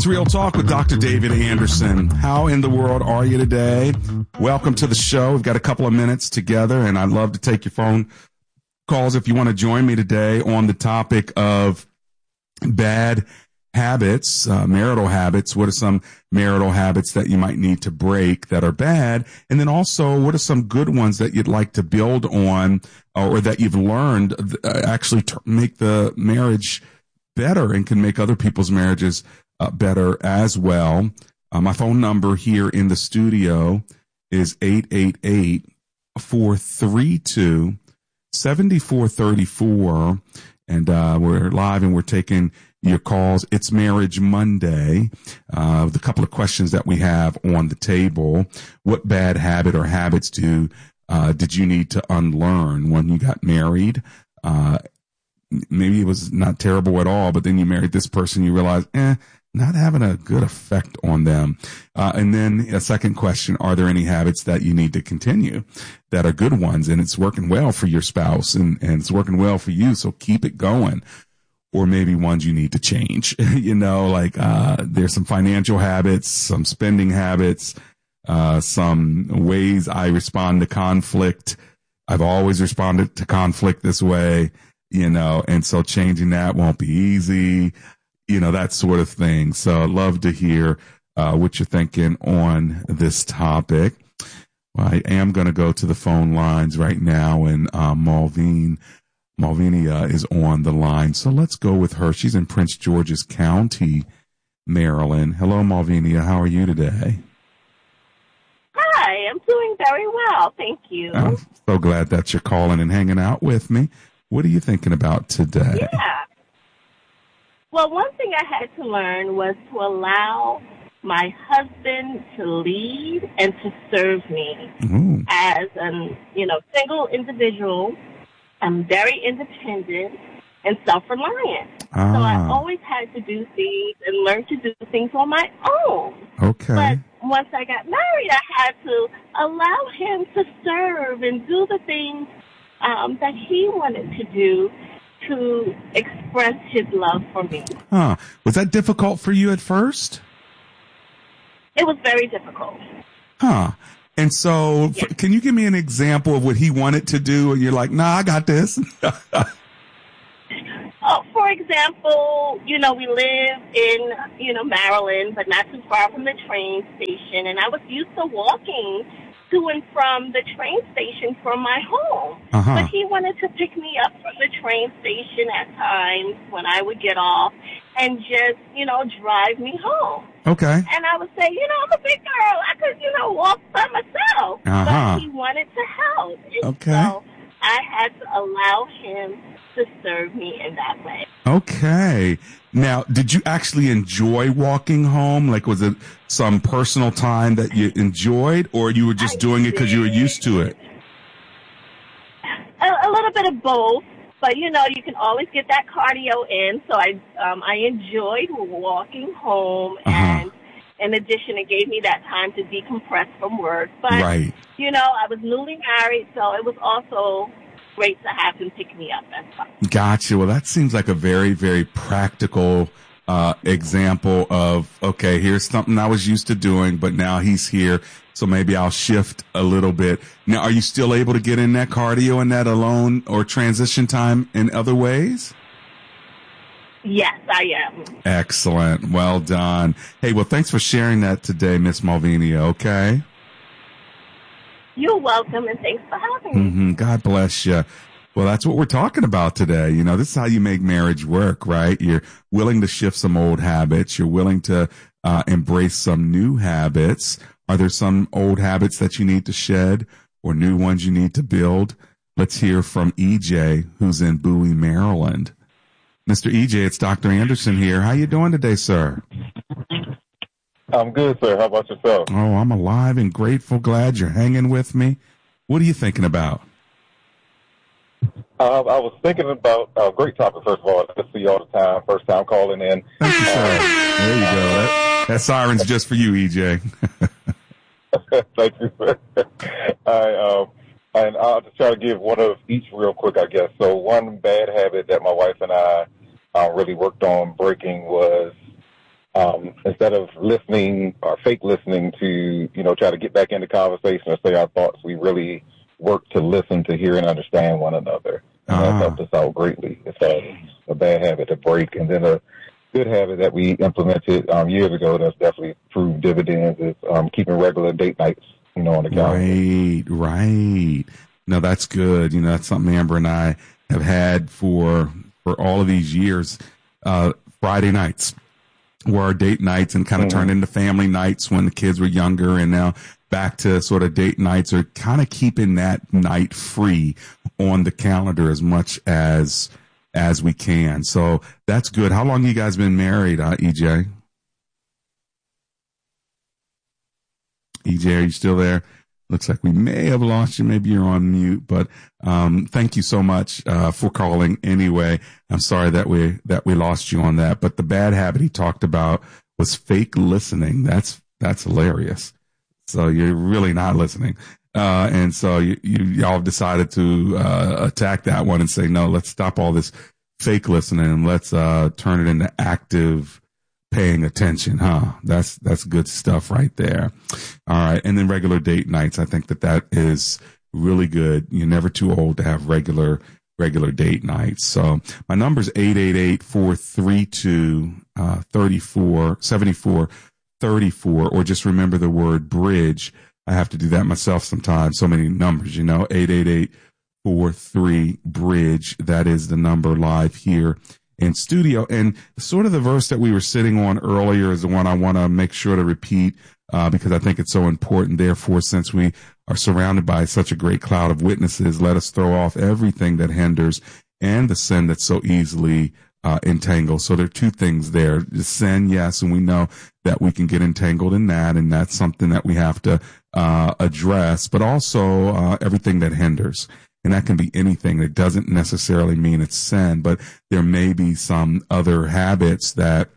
It's Real Talk with Dr. David Anderson. How in the world are you today? Welcome to the show. We've got a couple of minutes together, and I'd love to take your phone calls if you want to join me today on the topic of bad habits, marital habits. What are some marital habits that you might need to break that are bad? And then also, what are some good ones that you'd like to build on or that you've learned actually make the marriage better and can make other people's marriages better as well? My phone number here in the studio is 888-432-7434. And we're live and we're taking your calls. It's Marriage Monday. The couple of questions that we have on the table. What bad habit or habits did you need to unlearn when you got married? Maybe it was not terrible at all, but then you married this person, you realize, not having a good effect on them. And then a second question, are there any habits that you need to continue that are good ones and it's working well for your spouse and it's working well for you, so keep it going? Or maybe ones you need to change, there's some financial habits, some spending habits, some ways I respond to conflict. I've always responded to conflict this way, and so changing that won't be easy. That sort of thing. So I'd love to hear what you're thinking on this topic. Well, I am going to go to the phone lines right now, and Malvinia is on the line. So let's go with her. She's in Prince George's County, Maryland. Hello, Malvinia. How are you today? Hi, I'm doing very well. Thank you. I'm so glad that you're calling and hanging out with me. What are you thinking about today? Yeah. Well, one thing I had to learn was to allow my husband to lead and to serve me. Ooh. As a single individual. I'm very independent and self-reliant. So I always had to do things and learn to do things on my own. Okay. But once I got married, I had to allow him to serve and do the things that he wanted to do to express his love for me. Was that difficult for you at first? It was very difficult. And so, yes. Can you give me an example of what he wanted to do and you're like, nah, I got this? For example, we live in, Maryland, but not too far from the train station. And I was used to walking to and from the train station from my home. But he wanted to pick me up from the train station at times when I would get off and just, drive me home. Okay. And I would say, I'm a big girl. I could, walk by myself. But he wanted to help. And okay. So I had to allow him to serve me in that way. Okay. Now, did you actually enjoy walking home? Like, was it some personal time that you enjoyed, or you were just doing it because you were used to it? A little bit of both, but you can always get that cardio in. So I enjoyed walking home, and in addition, it gave me that time to decompress from work. But right. I was newly married, so it was also great to have him pick me up. That's fine. Gotcha. Well, that seems like a very, very practical example of, okay, here's something I was used to doing, but now he's here, so maybe I'll shift a little bit. Now, are you still able to get in that cardio and that alone or transition time in other ways? Yes, I am. Excellent. Well done. Hey, well, thanks for sharing that today, Miss Malvinia, okay? You're welcome, and thanks for having me. God bless you. Well, that's what we're talking about today. This is how you make marriage work, right? You're willing to shift some old habits. You're willing to embrace some new habits. Are there some old habits that you need to shed or new ones you need to build? Let's hear from EJ, who's in Bowie, Maryland. Mr. EJ, it's Dr. Anderson here. How you doing today, sir? I'm good, sir. How about yourself? Oh, I'm alive and grateful. Glad you're hanging with me. What are you thinking about? I was thinking about a great topic, first of all. I see you all the time. First time calling in. Thank you, sir. There you go. That siren's just for you, EJ. Thank you, sir. And I'll just try to give one of each real quick, I guess. So one bad habit that my wife and I really worked on breaking was instead of listening or fake listening to, try to get back into conversation or say our thoughts, we really work to listen, to hear, and understand one another. And that helped us out greatly. It's a bad habit to break. And then a good habit that we implemented years ago that's definitely proved dividends is keeping regular date nights, on the calendar. Right. No, that's good. That's something Amber and I have had for all of these years. Friday nights were our date nights and kind of turned into family nights when the kids were younger, and now back to sort of date nights, or kind of keeping that night free on the calendar as much as we can. So that's good. How long you guys been married, EJ? EJ, are you still there? Looks like we may have lost you. Maybe you're on mute, but thank you so much for calling anyway. I'm sorry that we lost you on that. But the bad habit he talked about was fake listening. That's hilarious. So you're really not listening. And so y'all decided to attack that one and say, no, let's stop all this fake listening and let's turn it into active paying attention, huh? That's good stuff right there. All right. And then regular date nights. I think that is really good. You're never too old to have regular date nights. So my number is 888-432-7434, or just remember the word bridge. I have to do that myself sometimes. So many numbers, 888-43-BRIDGE. That is the number live here in studio. And sort of the verse that we were sitting on earlier is the one I want to make sure to repeat because I think it's so important. Therefore, since we are surrounded by such a great cloud of witnesses, let us throw off everything that hinders and the sin that so easily entangled. So there are two things there. The sin, yes, and we know that we can get entangled in that, and that's something that we have to address, but also everything that hinders. And that can be anything. It doesn't necessarily mean it's sin, but there may be some other habits that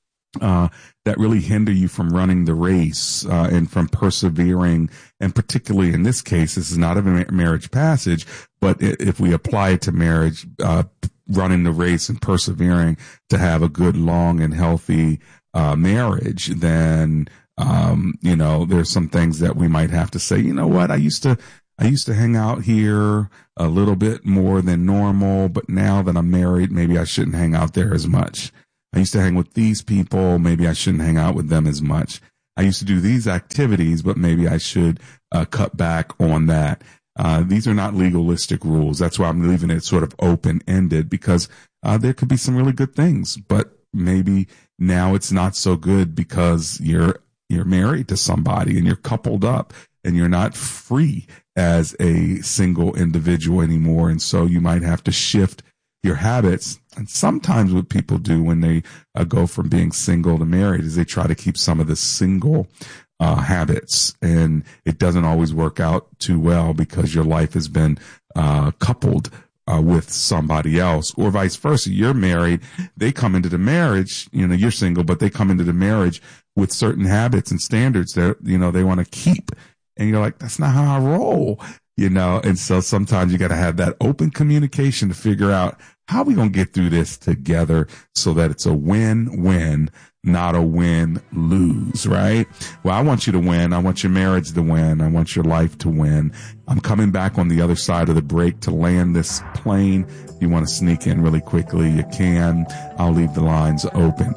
really hinder you from running the race and from persevering. And particularly in this case, this is not a marriage passage, but if we apply it to marriage, running the race and persevering to have a good, long, and healthy marriage, then there's some things that we might have to say, you know what, I used to hang out here a little bit more than normal, but now that I'm married, maybe I shouldn't hang out there as much. I used to hang with these people, maybe I shouldn't hang out with them as much. I used to do these activities, but maybe I should cut back on that. These are not legalistic rules. That's why I'm leaving it sort of open-ended, because there could be some really good things, but maybe now it's not so good because you're married to somebody and you're coupled up and you're not free as a single individual anymore. And so you might have to shift your habits. And sometimes what people do when they go from being single to married is they try to keep some of the single habits. And it doesn't always work out too well because your life has been coupled with somebody else, or vice versa. You're married. They come into the marriage, you're single, but they come into the marriage with certain habits and standards that, they want to keep. And you're like, that's not how I roll, and so sometimes you got to have that open communication to figure out how are we going to get through this together so that it's a win-win, not a win-lose, right? Well, I want you to win. I want your marriage to win. I want your life to win. I'm coming back on the other side of the break to land this plane. If you want to sneak in really quickly, you can. I'll leave the lines open.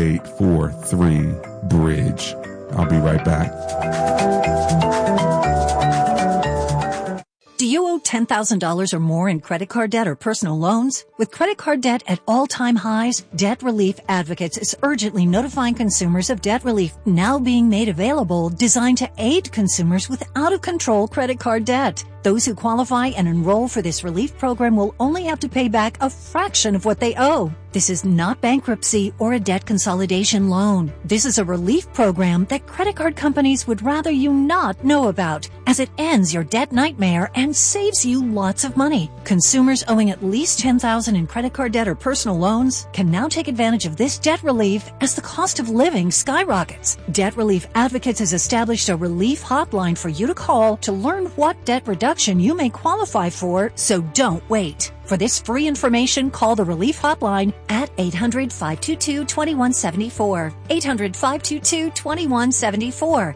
888-43-BRIDGE. I'll be right back. Do you owe $10,000 or more in credit card debt or personal loans? With credit card debt at all-time highs, Debt Relief Advocates is urgently notifying consumers of debt relief now being made available, designed to aid consumers with out-of-control credit card debt. Those who qualify and enroll for this relief program will only have to pay back a fraction of what they owe. This is not bankruptcy or a debt consolidation loan. This is a relief program that credit card companies would rather you not know about, as it ends your debt nightmare and saves you lots of money. Consumers owing at least $10,000 in credit card debt or personal loans can now take advantage of this debt relief as the cost of living skyrockets. Debt Relief Advocates has established a relief hotline for you to call to learn what debt reduction reduction you may qualify for, so don't wait. For this free information, call the Relief Hotline at 800-522-2174. 800-522-2174.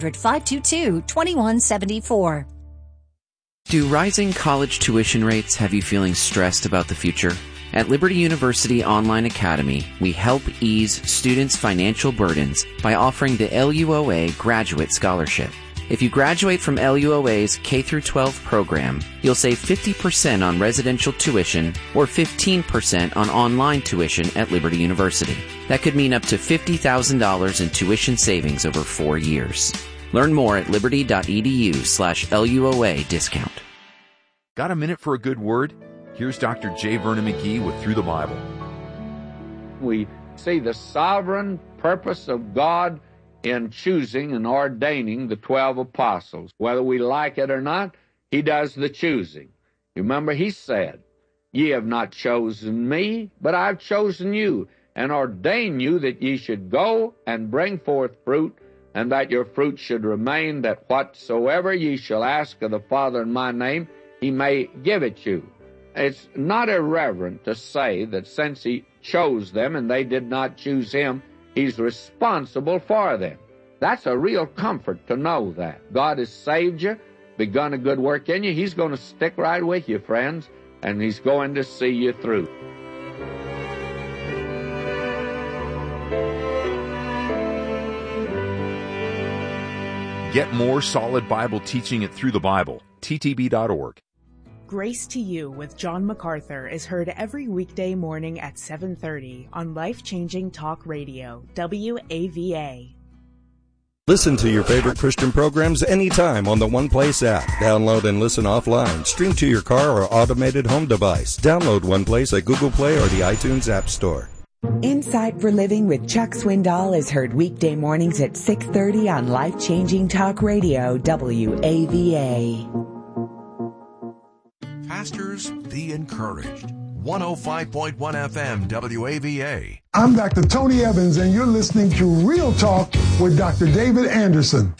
800-522-2174. Do rising college tuition rates have you feeling stressed about the future? At Liberty University Online Academy, we help ease students' financial burdens by offering the LUOA Graduate Scholarship. If you graduate from LUOA's K-12 program, you'll save 50% on residential tuition or 15% on online tuition at Liberty University. That could mean up to $50,000 in tuition savings over 4 years. Learn more at liberty.edu/LUOA discount. Got a minute for a good word? Here's Dr. J. Vernon McGee with Through the Bible. We see the sovereign purpose of God in choosing and ordaining the 12 apostles. Whether we like it or not, he does the choosing. Remember, he said, "Ye have not chosen me, but I've chosen you, and ordained you that ye should go and bring forth fruit, and that your fruit should remain, that whatsoever ye shall ask of the Father in my name, he may give it you." It's not irreverent to say that since he chose them and they did not choose him, he's responsible for them. That's a real comfort to know that. God has saved you, begun a good work in you. He's going to stick right with you, friends, and he's going to see you through. Get more solid Bible teaching at Through the Bible, ttb.org. Grace to You with John MacArthur is heard every weekday morning at 7:30 on Life-Changing Talk Radio, WAVA. Listen to your favorite Christian programs anytime on the One Place app. Download and listen offline. Stream to your car or automated home device. Download One Place at Google Play or the iTunes App Store. Insight for Living with Chuck Swindoll is heard weekday mornings at 6:30 on Life-Changing Talk Radio, WAVA. Pastors, be encouraged. 105.1 FM WAVA. I'm Dr. Tony Evans, and you're listening to Real Talk with Dr. David Anderson.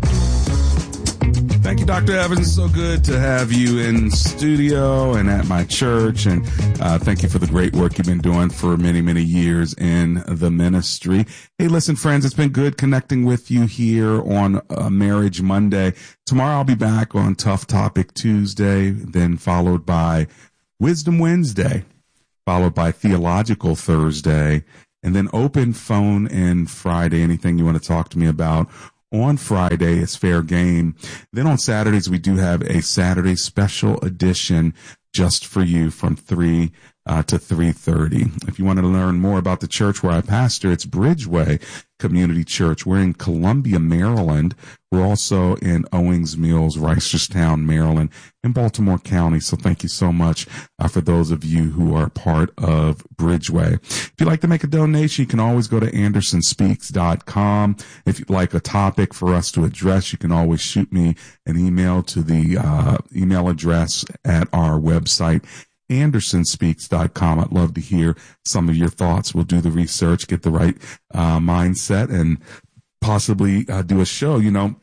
Thank you, Dr. Evans. So good to have you in studio and at my church. And thank you for the great work you've been doing for many, many years in the ministry. Hey, listen, friends, it's been good connecting with you here on Marriage Monday. Tomorrow I'll be back on Tough Topic Tuesday, then followed by Wisdom Wednesday, followed by Theological Thursday, and then Open Phone in Friday. Anything you want to talk to me about on Friday is fair game. Then on Saturdays, we do have a Saturday special edition just for you from 3 to 3:30. If you want to learn more about the church where I pastor, it's Bridgeway Community Church. We're in Columbia, Maryland. We're also in Owings Mills, Reisterstown, Maryland, in Baltimore County. So thank you so much for those of you who are part of Bridgeway. If you'd like to make a donation, you can always go to andersonspeaks.com. If you'd like a topic for us to address, you can always shoot me an email to the email address at our website, andersonspeaks.com. I'd love to hear some of your thoughts. We'll do the research, get the right mindset, and possibly do a show. You know,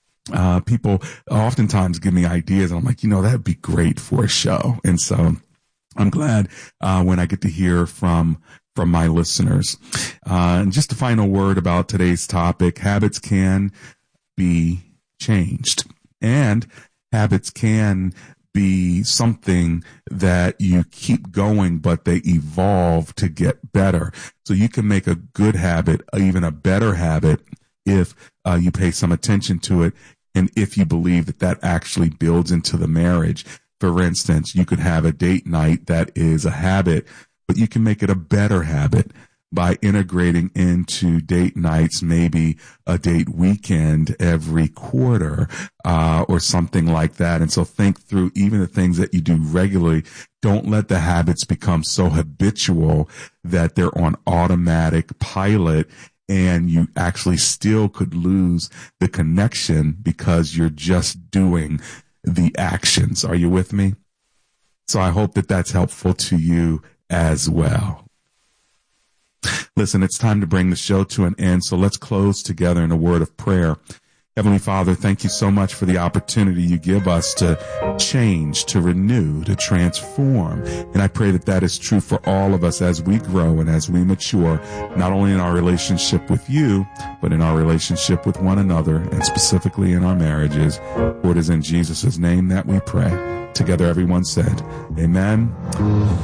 people oftentimes give me ideas, and I'm like, that'd be great for a show. And so I'm glad when I get to hear from my listeners. And just a final word about today's topic: habits can be changed, and habits can be something that you keep going, but they evolve to get better. So you can make a good habit, even a better habit, if you pay some attention to it, and if you believe that actually builds into the marriage. For instance, you could have a date night that is a habit, but you can make it a better habit by integrating into date nights, maybe a date weekend every quarter, or something like that. And so think through even the things that you do regularly. Don't let the habits become so habitual that they're on automatic pilot, and you actually still could lose the connection because you're just doing the actions. Are you with me? So I hope that that's helpful to you as well. Listen, it's time to bring the show to an end, so let's close together in a word of prayer. Heavenly Father, thank you so much for the opportunity you give us to change, to renew, to transform. And I pray that that is true for all of us as we grow and as we mature, not only in our relationship with you, but in our relationship with one another, and specifically in our marriages. For it is in Jesus' name that we pray. Together, everyone said, amen.